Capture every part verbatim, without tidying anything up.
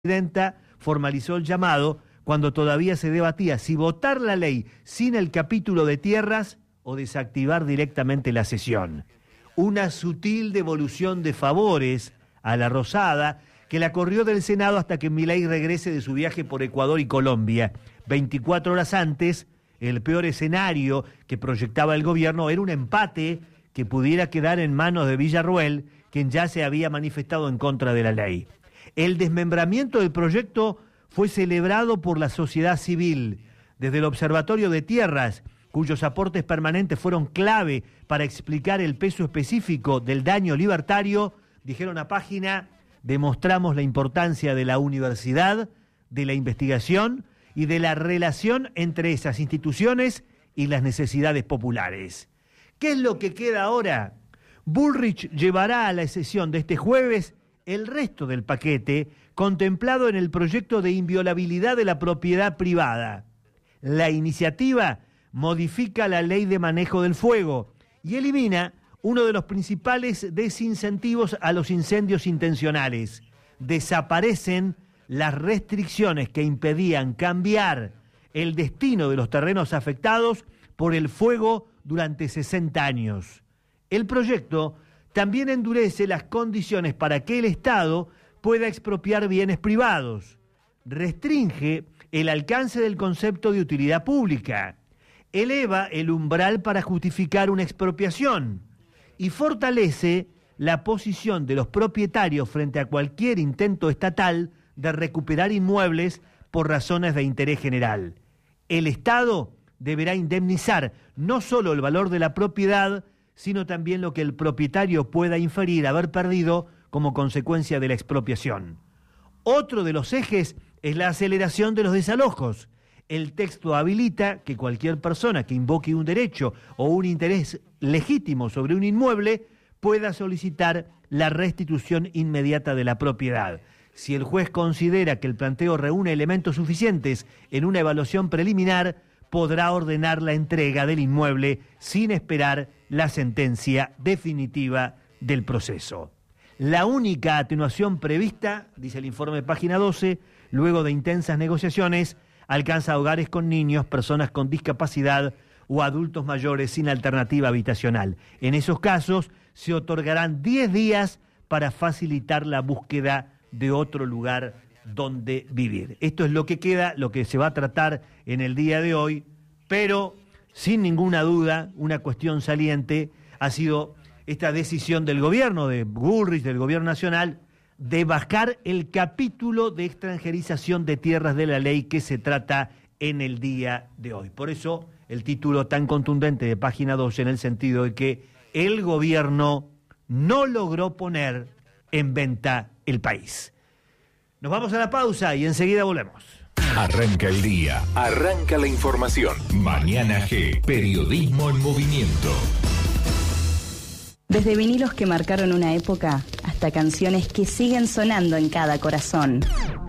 presidenta formalizó el llamado cuando todavía se debatía si votar la ley sin el capítulo de tierras o desactivar directamente la sesión. Una sutil devolución de favores a la Rosada que la corrió del Senado hasta que Milei regrese de su viaje por Ecuador y Colombia. veinticuatro horas antes, el peor escenario que proyectaba el gobierno era un empate que pudiera quedar en manos de Villarruel, quien ya se había manifestado en contra de la ley. El desmembramiento del proyecto fue celebrado por la sociedad civil, desde el Observatorio de Tierras, cuyos aportes permanentes fueron clave para explicar el peso específico del daño libertario. Dijeron a Página: demostramos la importancia de la universidad, de la investigación y de la relación entre esas instituciones y las necesidades populares. ¿Qué es lo que queda ahora? Bullrich llevará a la sesión de este jueves el resto del paquete contemplado en el proyecto de inviolabilidad de la propiedad privada. La iniciativa modifica la ley de manejo del fuego y elimina uno de los principales desincentivos a los incendios intencionales. Desaparecen las restricciones que impedían cambiar el destino de los terrenos afectados por el fuego durante sesenta años. El proyecto también endurece las condiciones para que el Estado pueda expropiar bienes privados, restringe el alcance del concepto de utilidad pública, eleva el umbral para justificar una expropiación y fortalece la posición de los propietarios frente a cualquier intento estatal de recuperar inmuebles por razones de interés general. El Estado deberá indemnizar no solo el valor de la propiedad, sino también lo que el propietario pueda inferir haber perdido como consecuencia de la expropiación. Otro de los ejes es la aceleración de los desalojos. El texto habilita que cualquier persona que invoque un derecho o un interés legítimo sobre un inmueble pueda solicitar la restitución inmediata de la propiedad. Si el juez considera que el planteo reúne elementos suficientes en una evaluación preliminar, podrá ordenar la entrega del inmueble sin esperar la sentencia definitiva del proceso. La única atenuación prevista, dice el informe de Página doce, luego de intensas negociaciones, alcanza a hogares con niños, personas con discapacidad o adultos mayores sin alternativa habitacional. En esos casos se otorgarán diez días para facilitar la búsqueda de otro lugar donde vivir. Esto es lo que queda, lo que se va a tratar en el día de hoy, pero sin ninguna duda, una cuestión saliente ha sido esta decisión del gobierno de Bullrich, del gobierno nacional, de bajar el capítulo de extranjerización de tierras de la ley que se trata en el día de hoy. Por eso el título tan contundente de Página doce, en el sentido de que el gobierno no logró poner en venta el país. Nos vamos a la pausa y enseguida volvemos. Arranca el día, arranca la información. Mañana G, periodismo en movimiento. Desde vinilos que marcaron una época hasta canciones que siguen sonando en cada corazón.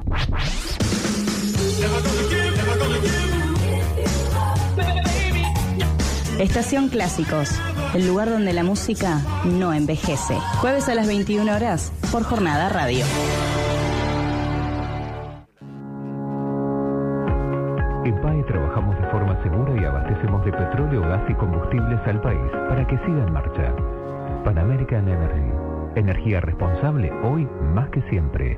Estación Clásicos, el lugar donde la música no envejece. Jueves a las veintiuna horas por Jornada Radio. En P A E trabajamos de forma segura y abastecemos de petróleo, gas y combustibles al país para que siga en marcha. Pan American Energy. Energía responsable hoy más que siempre.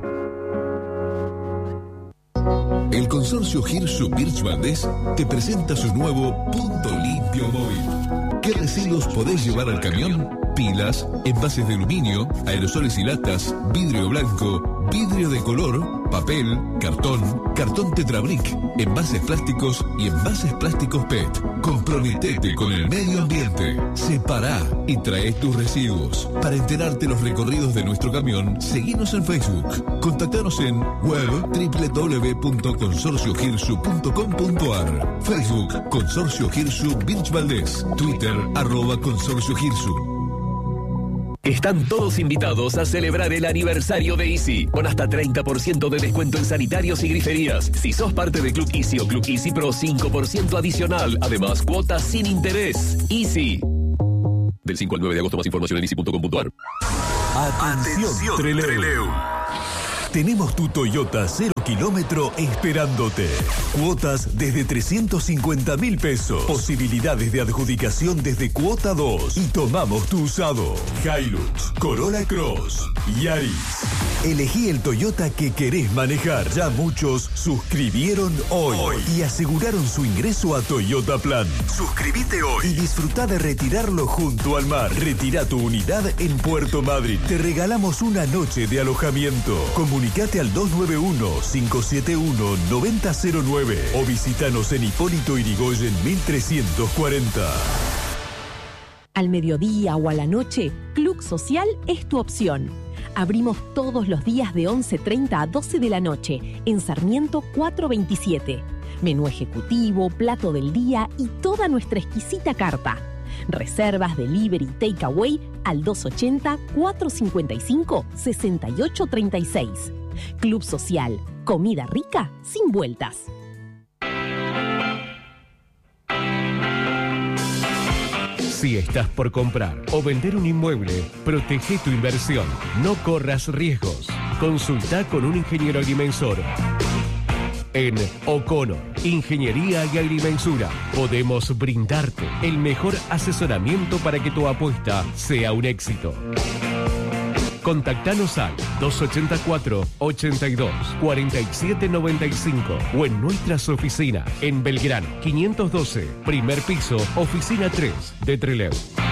El consorcio Hirsu Birch Valdés te presenta su nuevo Punto Limpio Móvil. ¿Qué residuos podés llevar al camión? Pilas, envases de aluminio, aerosoles y latas, vidrio blanco, vidrio de color, papel, cartón, cartón Tetrabric, envases plásticos y envases plásticos P E T. Comprometete con el medio ambiente. Separá y trae tus residuos. Para enterarte los recorridos de nuestro camión, seguinos en Facebook. Contactanos en web doble u doble u doble u punto consorcio hirsu punto com punto a r. Facebook Consorcio Hirsu Birch Valdés. Twitter arroba Consorcio Hirsu. Están todos invitados a celebrar el aniversario de Easy, con hasta treinta por ciento de descuento en sanitarios y griferías. Si sos parte de Club Easy o Club Easy Pro, cinco por ciento adicional. Además, cuotas sin interés. Easy. Del cinco al nueve de agosto, más información en easy punto com punto a r. Atención, Trelew. tenemos tu Toyota cero kilómetro esperándote. Cuotas desde trescientos cincuenta mil pesos. Posibilidades de adjudicación desde cuota dos. Y tomamos tu usado. Hilux, Corolla Cross, Yaris. Elegí el Toyota que querés manejar. Ya muchos suscribieron hoy, hoy y aseguraron su ingreso a Toyota Plan. Suscríbete hoy y disfruta de retirarlo junto al mar. Retira tu unidad en Puerto Madryn. Te regalamos una noche de alojamiento. Comunicate al dos nueve uno, cinco siete uno, nueve cero cero nueve o visítanos en Hipólito Yrigoyen mil trescientos cuarenta. Al mediodía o a la noche, Club Social es tu opción. Abrimos todos los días de once treinta a doce de la noche en Sarmiento cuatrocientos veintisiete. Menú ejecutivo, plato del día y toda nuestra exquisita carta. Reservas, delivery, takeaway al dos ochenta, cuatrocientos cincuenta y cinco, sesenta y ocho treinta y seis. Club Social, comida rica sin vueltas. Si estás por comprar o vender un inmueble, protege tu inversión. No corras riesgos. Consulta con un ingeniero agrimensor. En O'Connor, Ingeniería y Agrimensura, podemos brindarte el mejor asesoramiento para que tu apuesta sea un éxito. Contactanos al dos ochenta y cuatro, ochenta y dos, cuarenta y siete noventa y cinco o en nuestras oficinas en Belgrano quinientos doce, primer piso, oficina tres de Trelew.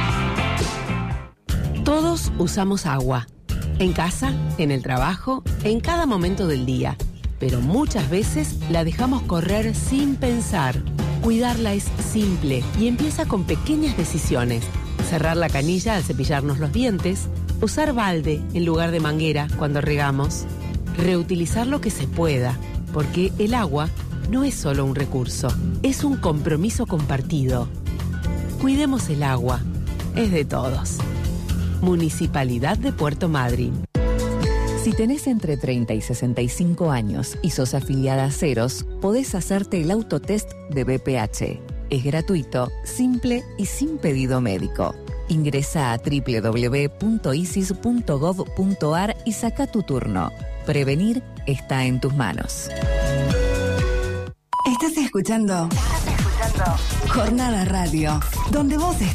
Todos usamos agua. En casa, en el trabajo, en cada momento del día. Pero muchas veces la dejamos correr sin pensar. Cuidarla es simple y empieza con pequeñas decisiones. Cerrar la canilla al cepillarnos los dientes, usar balde en lugar de manguera cuando regamos, reutilizar lo que se pueda, porque el agua no es solo un recurso, es un compromiso compartido. Cuidemos el agua, es de todos. Municipalidad de Puerto Madryn. Si tenés entre treinta y sesenta y cinco años y sos afiliada a Ceros, podés hacerte el autotest de B P H. Es gratuito, simple y sin pedido médico. Ingresa a doble u doble u doble u punto isis punto gov punto ar y saca tu turno. Prevenir está en tus manos. Estás escuchando, Estás escuchando Jornada Radio, donde vos estás.